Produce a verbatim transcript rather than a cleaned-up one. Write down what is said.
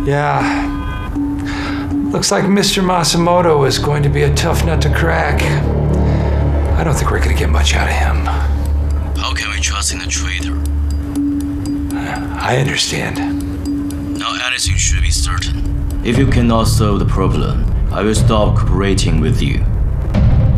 Yeah. Looks like Mister Masamoto is going to be a tough nut to crack. I don't think we're going to get much out of him. How can we trust in a traitor? I understand. Now anything should be certain. If you cannot solve the problem, I will stop cooperating with you.